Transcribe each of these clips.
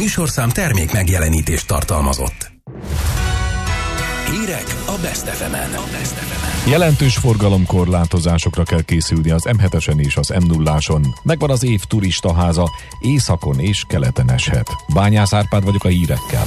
műsorszám termék megjelenítést tartalmazott. Hírek a Best FM-en. Jelentős forgalomkorlátozásokra kell készülni az M7-esen és az M0-áson. Megvan az év turistaháza, északon és keleten eshet. Bányász Árpád vagyok a hírekkel.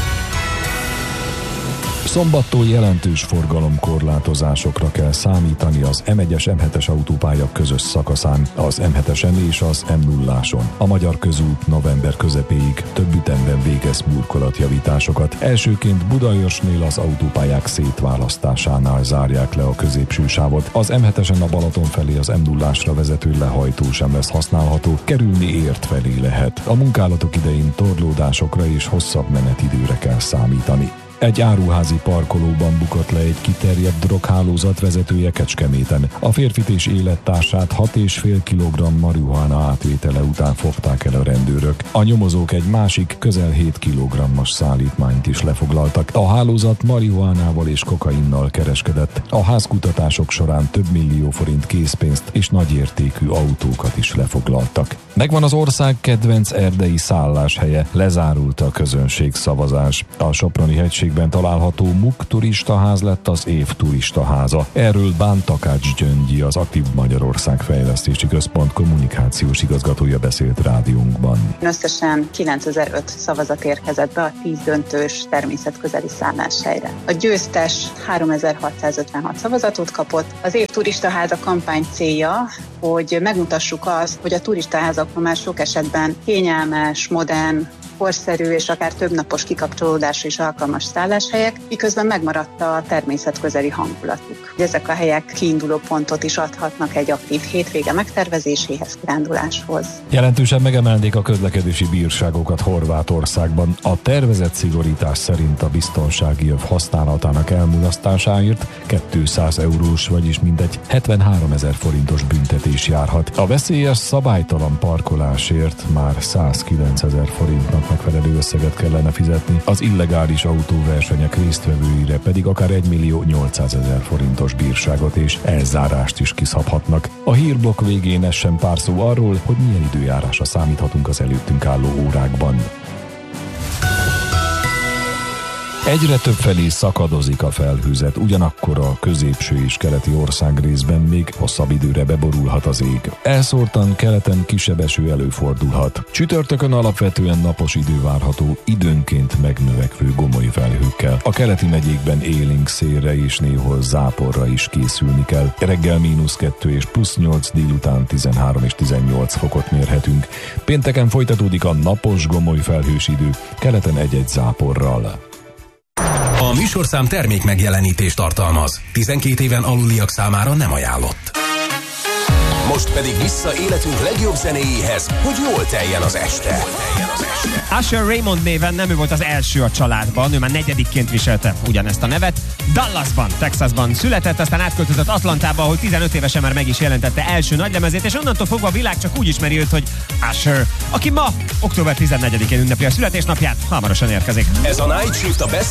Szombattól jelentős forgalomkorlátozásokra kell számítani az M1-es M7-es autópálya közös szakaszán, az M7-esen és az M0-áson. A Magyar Közút november közepéig több ütemben végez burkolatjavításokat. Elsőként Budaörsnél az autópályák szétválasztásánál zárják le a középső sávot. Az M7-esen a Balaton felé az M0-ásra vezető lehajtó sem lesz használható, kerülni Ért felé lehet. A munkálatok idején torlódásokra és hosszabb menetidőre kell számítani. Egy áruházi parkolóban bukott le egy kiterjedt droghálózat vezetője Kecskeméten. A férfit és élettársát 6,5 kg marihuána átvétele után fogták el a rendőrök. A nyomozók egy másik, közel 7 kg-os szállítmányt is lefoglaltak. A hálózat marihuánával és kokainnal kereskedett. A házkutatások során több millió forint készpénzt és nagyértékű autókat is lefoglaltak. Megvan az ország kedvenc erdei szálláshelye, lezárult a közönségszavazás. A Soproni hegységben található MUK turistaház lett az év turistaháza. Erről Bán Takács Gyöngyi, az Aktív Magyarország Fejlesztési Központ kommunikációs igazgatója beszélt rádiónkban. Összesen 9005 szavazat érkezett be a 10 döntős természetközeli szálláshelyre. A győztes 3656 szavazatot kapott. Az év turistaháza kampány célja, hogy megmutassuk azt, hogy a turistaházakban már sok esetben kényelmes, modern, korszerű és akár többnapos kikapcsolódásra is alkalmas szálláshelyek, miközben megmaradt a természetközeli hangulatuk. Ezek a helyek kiinduló pontot is adhatnak egy aktív hétvége megtervezéséhez, kiránduláshoz. Jelentősen megemelnék a közlekedési bírságokat Horvátországban. A tervezett szigorítás szerint a biztonsági öv használatának elmulasztásáért 200 eurós, vagyis mintegy 73 000 forintos büntetés járhat. A veszélyes, szabálytalan parkolásért már 109 000 forintnak megfelelő összeget kellene fizetni, az illegális autóversenyek résztvevőire pedig akár 1 800 000 forintos bírságot és elzárást is kiszabhatnak. A hírblokk végén essen pár szó arról, hogy milyen időjárásra számíthatunk az előttünk álló órákban. Egyre több felé szakadozik a felhőzet, ugyanakkor a középső és keleti országrészben még hosszabb időre beborulhat az ég. Elszórtan keleten kisebb eső előfordulhat. Csütörtökön alapvetően napos idő várható, időnként megnövekvő gomoly felhőkkel. A keleti megyékben élénk szélre és néhol záporra is készülni kell. Reggel -2 és +8, délután 13 és 18 fokot mérhetünk. Pénteken folytatódik a napos gomoly felhős idő, keleten egy-egy záporral. A műsorszám termék megjelenítést tartalmaz. 12 éven aluliak számára nem ajánlott. Most pedig vissza életünk legjobb zenéjéhez, hogy jól teljen az este. Usher Raymond néven nem ő volt az első a családban, ő már 4. viselte ugyanezt a nevet. Dallasban, Texasban született, aztán átköltözött Atlantába, ahol 15 évesen már meg is jelentette első nagylemezét, és onnantól fogva a világ csak úgy ismeri őt, hogy Usher, aki ma, október 14-én ünnepli a születésnapját, hamarosan érkezik. Ez a Night Shift a Best